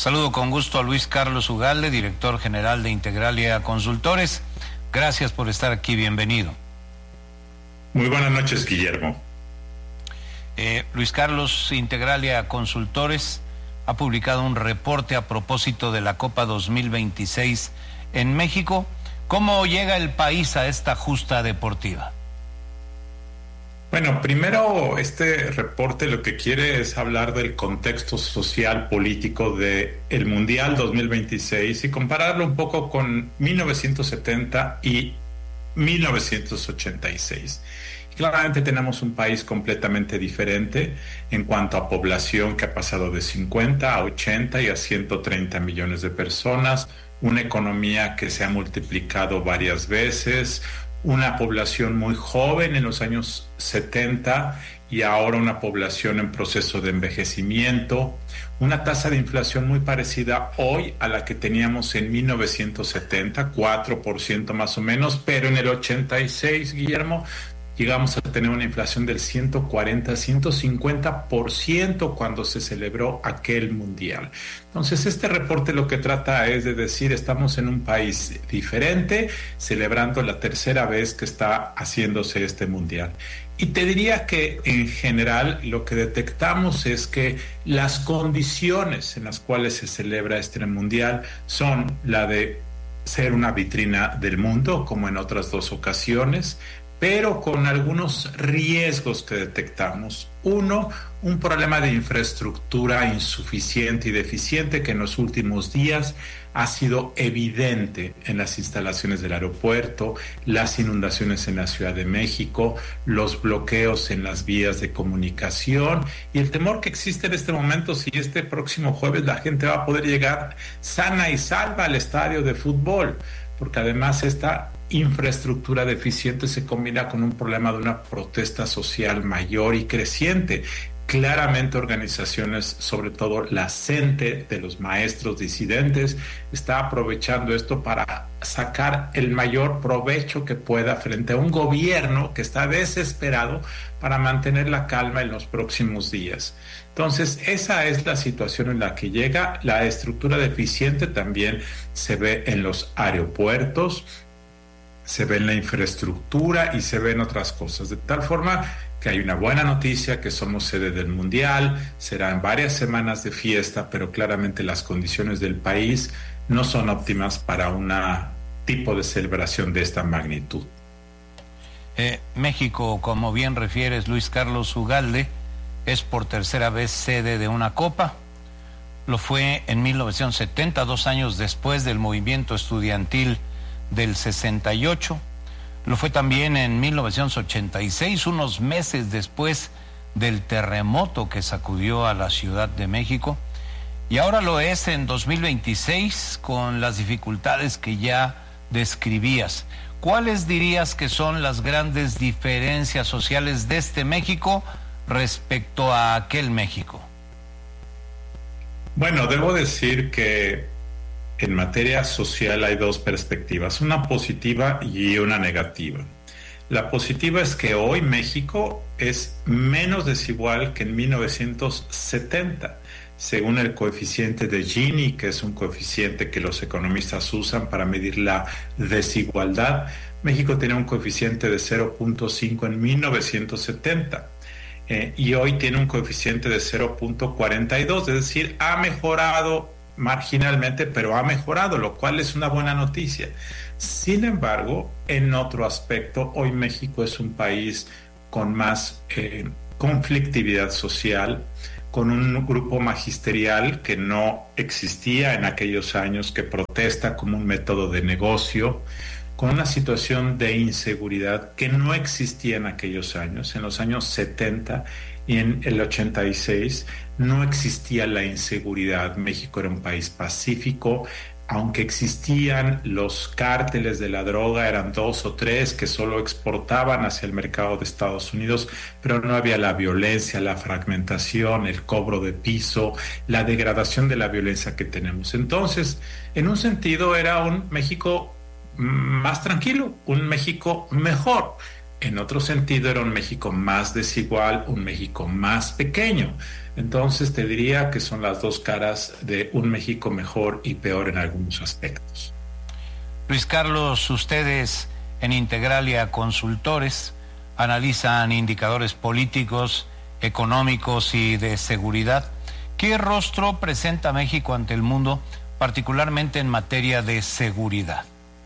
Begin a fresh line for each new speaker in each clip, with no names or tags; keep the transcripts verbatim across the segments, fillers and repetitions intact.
Saludo con gusto a Luis Carlos Ugalde, director general de Integralia Consultores. Gracias por estar aquí, bienvenido.
Muy buenas noches, Guillermo.
Eh, Luis Carlos, Integralia Consultores ha publicado un reporte a propósito de la Copa dos mil veintiséis en México. ¿Cómo llega el país a esta justa deportiva?
Bueno, primero, este reporte lo que quiere es hablar del contexto social político del Mundial dos mil veintiséis y compararlo un poco con mil novecientos setenta y mil novecientos ochenta y seis. Claramente tenemos un país completamente diferente en cuanto a población, que ha pasado de cincuenta a ochenta y a ciento treinta millones de personas, una economía que se ha multiplicado varias veces, una población muy joven en los años setenta y ahora una población en proceso de envejecimiento, una tasa de inflación muy parecida hoy a la que teníamos en mil novecientos setenta, cuatro por ciento más o menos, pero en el ochenta y seis, Guillermo, llegamos a tener una inflación del ciento cuarenta, ciento cincuenta por ciento cuando se celebró aquel mundial. Entonces, este reporte lo que trata es de decir, estamos en un país diferente, celebrando la tercera vez que está haciéndose este mundial. Y te diría que en general lo que detectamos es que las condiciones en las cuales se celebra este mundial son la de ser una vitrina del mundo, como en otras dos ocasiones, pero con algunos riesgos que detectamos. Uno, un problema de infraestructura insuficiente y deficiente que en los últimos días ha sido evidente en las instalaciones del aeropuerto, las inundaciones en la Ciudad de México, los bloqueos en las vías de comunicación y el temor que existe en este momento si este próximo jueves la gente va a poder llegar sana y salva al estadio de fútbol, porque además esta infraestructura deficiente se combina con un problema de una protesta social mayor y creciente. Claramente organizaciones, sobre todo la CENTE de los maestros disidentes, está aprovechando esto para sacar el mayor provecho que pueda frente a un gobierno que está desesperado para mantener la calma en los próximos días. Entonces, esa es la situación en la que llega. La estructura deficiente también se ve en los aeropuertos, se ve en la infraestructura y se ven otras cosas, de tal forma que hay una buena noticia, que somos sede del Mundial, serán varias semanas de fiesta, pero claramente las condiciones del país no son óptimas para un tipo de celebración de esta magnitud.
Eh, México, como bien refieres, Luis Carlos Ugalde, es por tercera vez sede de una Copa. Lo fue en mil novecientos setenta, dos años después del movimiento estudiantil del sesenta y ocho, lo fue también en mil novecientos ochenta y seis, unos meses después del terremoto que sacudió a la Ciudad de México, y ahora lo es en dos mil veintiséis con las dificultades que ya describías. ¿Cuáles dirías que son las grandes diferencias sociales de este México respecto a aquel México?
Bueno, debo decir que en materia social hay dos perspectivas, una positiva y una negativa. La positiva es que hoy México es menos desigual que en mil novecientos setenta, según el coeficiente de Gini, que es un coeficiente que los economistas usan para medir la desigualdad. México tenía un coeficiente de cero punto cinco en mil novecientos setenta. Eh, y hoy tiene un coeficiente de cero punto cuarenta y dos, es decir, ha mejorado marginalmente, pero ha mejorado, lo cual es una buena noticia. Sin embargo, en otro aspecto, hoy México es un país con más eh, conflictividad social, con un grupo magisterial que no existía en aquellos años, que protesta como un método de negocio, con una situación de inseguridad que no existía en aquellos años. En los años setenta y en el ochenta y seis no existía la inseguridad. México era un país pacífico, aunque existían los cárteles de la droga, eran dos o tres que solo exportaban hacia el mercado de Estados Unidos, pero no había la violencia, la fragmentación, el cobro de piso, la degradación de la violencia que tenemos. Entonces, en un sentido era un México más tranquilo, un México mejor. en otro sentido era un México más desigual, un México más pequeño. Entonces te diría que son las dos caras de un México mejor y peor en algunos aspectos.
Luis Carlos, ustedes en Integralia Consultores analizan indicadores políticos, económicos y de seguridad. ¿Qué rostro presenta México ante el mundo, particularmente en materia de seguridad?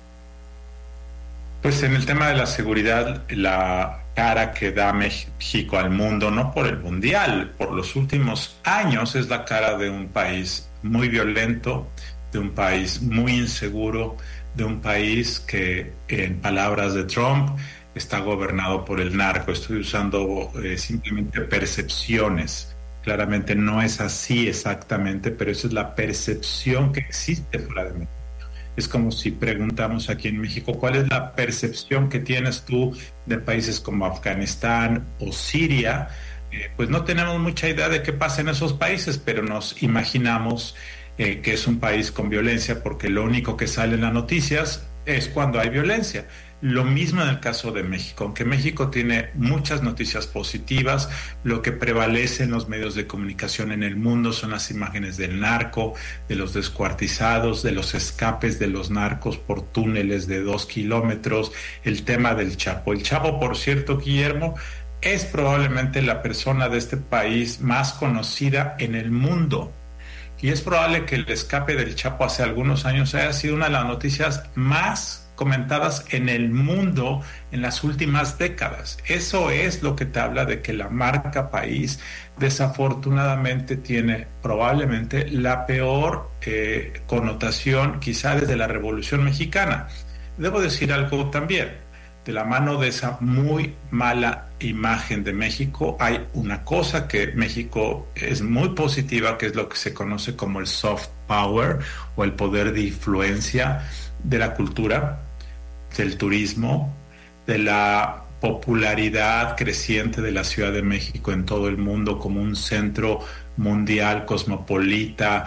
Pues en el tema de la seguridad, la cara que da México al mundo, no por el mundial, por los últimos años, es la cara de un país muy violento, de un país muy inseguro, de un país que, en palabras de Trump, está gobernado por el narco. Estoy usando eh, simplemente percepciones. Claramente no es así exactamente, pero esa es la percepción que existe fuera de México. Es como si preguntamos aquí en México, ¿cuál es la percepción que tienes tú de países como Afganistán o Siria? Eh, pues no tenemos mucha idea de qué pasa en esos países, pero nos imaginamos eh, que es un país con violencia porque lo único que sale en las noticias es cuando hay violencia. Lo mismo en el caso de México, aunque México tiene muchas noticias positivas, lo que prevalece en los medios de comunicación en el mundo son las imágenes del narco, de los descuartizados, de los escapes de los narcos por túneles de dos kilómetros, el tema del Chapo. El Chapo, por cierto, Guillermo, es probablemente la persona de este país más conocida en el mundo. Y es probable que el escape del Chapo hace algunos años haya sido una de las noticias más comentadas en el mundo en las últimas décadas. Eso es lo que te habla de que la marca país desafortunadamente tiene probablemente la peor eh, connotación quizá desde la Revolución Mexicana. Debo decir algo también, de la mano de esa muy mala imagen de México hay una cosa que México es muy positiva, que es lo que se conoce como el soft power o el poder de influencia de la cultura, del turismo, de la popularidad creciente de la Ciudad de México en todo el mundo como un centro mundial cosmopolita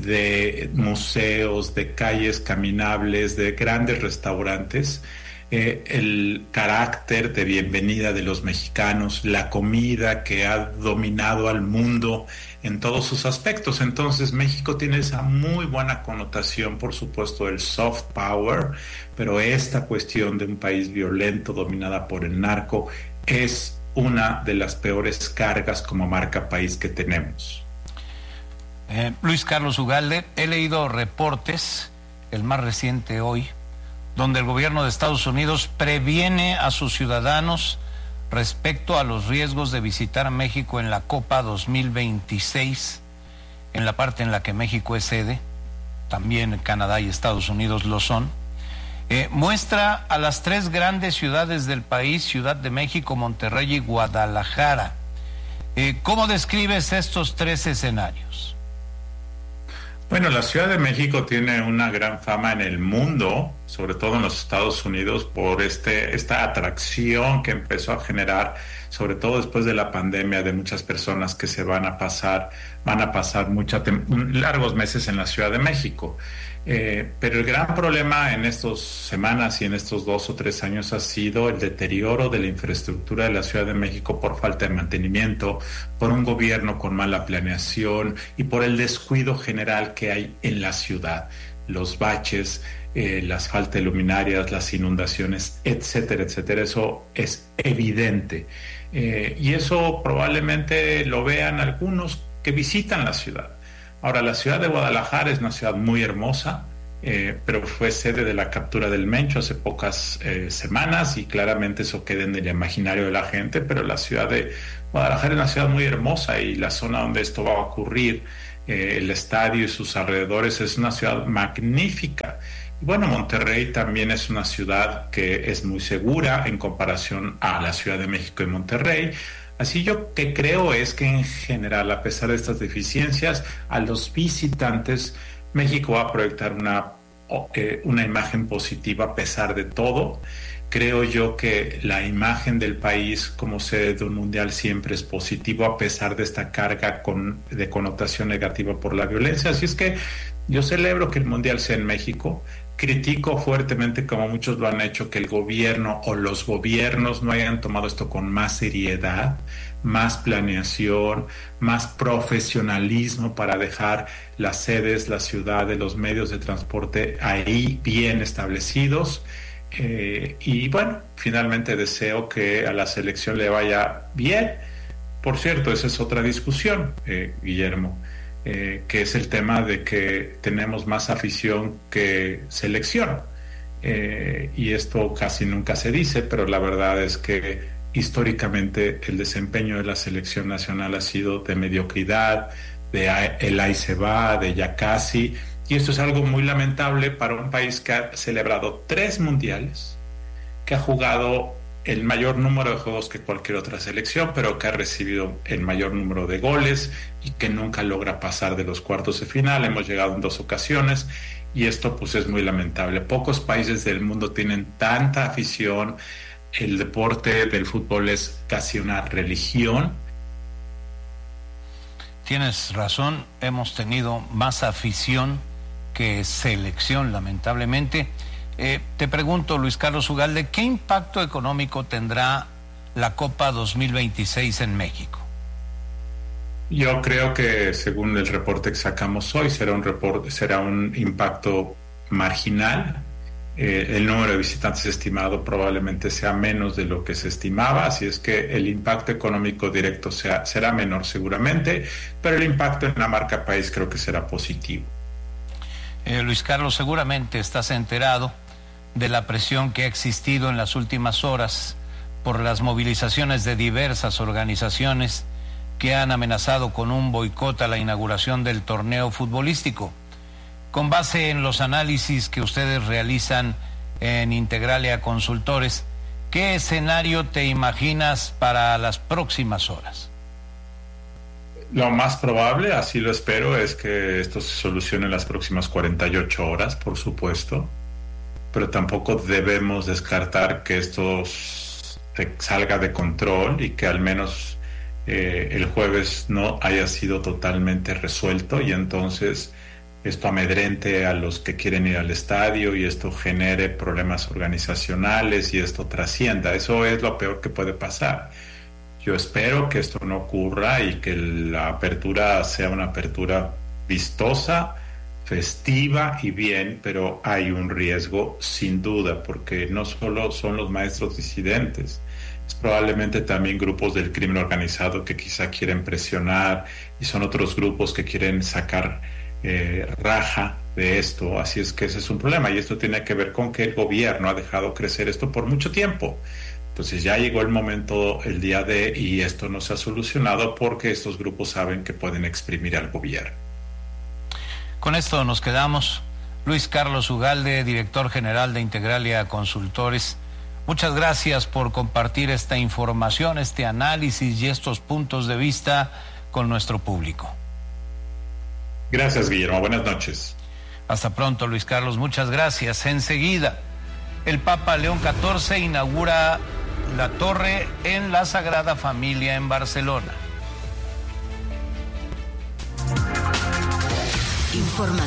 de museos, de calles caminables, de grandes restaurantes. Eh, el carácter de bienvenida de los mexicanos, la comida que ha dominado al mundo en todos sus aspectos. Entonces México tiene esa muy buena connotación, por supuesto, del soft power, pero esta cuestión de un país violento dominada por el narco es una de las peores cargas como marca país que tenemos.
Eh, Luis Carlos Ugalde, he leído reportes, el más reciente hoy, donde el gobierno de Estados Unidos previene a sus ciudadanos respecto a los riesgos de visitar México en la Copa dos mil veintiséis, en la parte en la que México es sede, también Canadá y Estados Unidos lo son. Eh, muestra a las tres grandes ciudades del país, Ciudad de México, Monterrey y Guadalajara. Eh, ¿Cómo describes estos tres escenarios?
Bueno, la Ciudad de México tiene una gran fama en el mundo, sobre todo en los Estados Unidos, por este, esta atracción que empezó a generar, sobre todo después de la pandemia, de muchas personas que se van a pasar, van a pasar mucha largos meses en la Ciudad de México. Eh, pero el gran problema en estas semanas y en estos dos o tres años ha sido el deterioro de la infraestructura de la Ciudad de México por falta de mantenimiento, por un gobierno con mala planeación y por el descuido general que hay en la ciudad. Los baches, eh, las faltas de luminarias, las inundaciones, etcétera, etcétera. Eso es evidente. Eh, y eso probablemente lo vean algunos que visitan la ciudad. Ahora, la ciudad de Guadalajara es una ciudad muy hermosa, eh, pero fue sede de la captura del Mencho hace pocas eh, semanas y claramente eso queda en el imaginario de la gente, pero la ciudad de Guadalajara es una ciudad muy hermosa y la zona donde esto va a ocurrir, eh, el estadio y sus alrededores, es una ciudad magnífica. Y bueno, Monterrey también es una ciudad que es muy segura en comparación a la Ciudad de México y Monterrey. Así yo que creo es que en general, a pesar de estas deficiencias, a los visitantes, México va a proyectar una, eh, una imagen positiva a pesar de todo. Creo yo que la imagen del país como sede de un mundial siempre es positivo a pesar de esta carga con, de connotación negativa por la violencia. Así es que yo celebro que el mundial sea en México. critico fuertemente, como muchos lo han hecho, que el gobierno o los gobiernos no hayan tomado esto con más seriedad, más planeación, más profesionalismo para dejar las sedes, las ciudades, los medios de transporte ahí bien establecidos. Eh, y bueno, finalmente deseo que a la selección le vaya bien. Por cierto, esa es otra discusión, eh, Guillermo, eh, que es el tema de que tenemos más afición que selección. Eh, y esto casi nunca se dice, pero la verdad es que históricamente el desempeño de la selección nacional ha sido de mediocridad, de el ahí se va, de ya casi, y esto es algo muy lamentable para un país que ha celebrado tres mundiales, que ha jugado el mayor número de juegos que cualquier otra selección, pero que ha recibido el mayor número de goles y que nunca logra pasar de los cuartos de final. Hemos llegado en dos ocasiones y esto pues es muy lamentable. Pocos países del mundo tienen tanta afición. El deporte del fútbol es casi una religión.
Tienes razón, hemos tenido más afición que selección, lamentablemente. Eh, te pregunto, Luis Carlos Ugalde, ¿qué impacto económico tendrá la Copa dos mil veintiséis en México?
Yo creo que, según el reporte que sacamos hoy, será un reporte, será un impacto marginal. Eh, el número de visitantes estimado probablemente sea menos de lo que se estimaba, así es que el impacto económico directo sea, será menor seguramente, pero el impacto en la marca país creo que será positivo.
Eh, Luis Carlos, seguramente estás enterado de la presión que ha existido en las últimas horas por las movilizaciones de diversas organizaciones que han amenazado con un boicot a la inauguración del torneo futbolístico. Con base en los análisis que ustedes realizan en Integralia Consultores, ¿qué escenario te imaginas para las próximas horas?
Lo más probable, así lo espero, es que esto se solucione en las próximas cuarenta y ocho horas, por supuesto, pero tampoco debemos descartar que esto salga de control y que al menos eh, el jueves no haya sido totalmente resuelto y entonces esto amedrente a los que quieren ir al estadio y esto genere problemas organizacionales y esto trascienda. Eso es lo peor que puede pasar. Yo espero que esto no ocurra y que la apertura sea una apertura vistosa, festiva y bien, pero hay un riesgo sin duda, porque no solo son los maestros disidentes, es probablemente también grupos del crimen organizado que quizá quieren presionar y son otros grupos que quieren sacar eh, raja de esto, así es que ese es un problema y esto tiene que ver con que el gobierno ha dejado crecer esto por mucho tiempo. Entonces ya llegó el momento, el día de, y esto no se ha solucionado porque estos grupos saben que pueden exprimir al gobierno.
Con esto nos quedamos. Luis Carlos Ugalde, director general de Integralia Consultores, muchas gracias por compartir esta información, este análisis y estos puntos de vista con nuestro público.
Gracias, Guillermo. Buenas noches.
Hasta pronto, Luis Carlos. Muchas gracias. Enseguida, el Papa León catorce inaugura la torre en la Sagrada Familia en Barcelona.
Informativo.